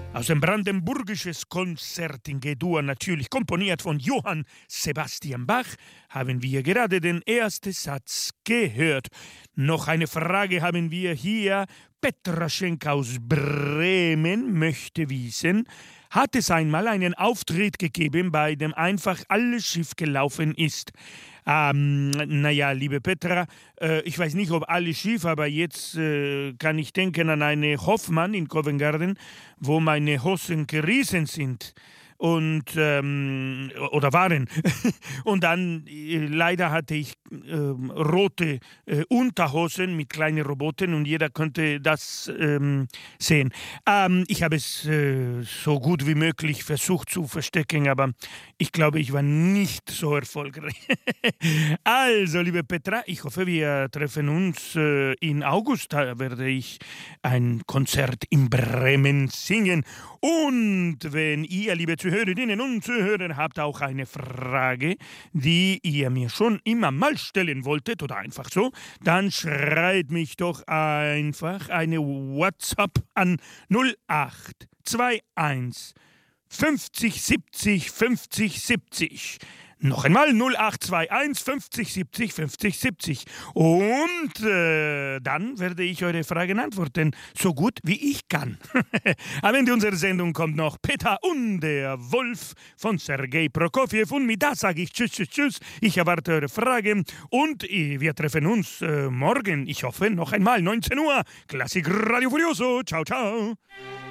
Aus dem brandenburgisches Konzert in G-Dur, natürlich komponiert von Johann Sebastian Bach, haben wir gerade den ersten Satz gehört. Noch eine Frage haben wir hier. Petraschenk aus Bremen möchte wissen, hat es einmal einen Auftritt gegeben, bei dem einfach alles schief gelaufen ist? Naja, liebe Petra, ich weiß nicht, ob alles schief, aber jetzt kann ich denken an eine Hoffmann in Covent Garden, wo meine Hosen gerissen sind. Und, oder waren. Und dann, leider hatte ich rote Unterhosen mit kleinen Robotern und jeder konnte das sehen. Ich habe es so gut wie möglich versucht zu verstecken, aber ich glaube, ich war nicht so erfolgreich. Also, liebe Petra, ich hoffe, wir treffen uns in August. Da werde ich ein Konzert in Bremen singen. Und wenn ihr, liebe Zuhörerinnen und Zuhörer, habt auch eine Frage, die ihr mir schon immer mal stellen wolltet oder einfach so, dann schreibt mich doch einfach eine WhatsApp an 0821 50 70 50 70. Noch einmal 0821 50 70 50 70. Und dann werde ich eure Fragen antworten, so gut wie ich kann. Am Ende unserer Sendung kommt noch Peter und der Wolf von Sergei Prokofjew. Und mit das sage ich tschüss, tschüss, tschüss. Ich erwarte eure Fragen und wir treffen uns morgen, ich hoffe, noch einmal 19 Uhr. Klassik Radio Furioso. Ciao, ciao.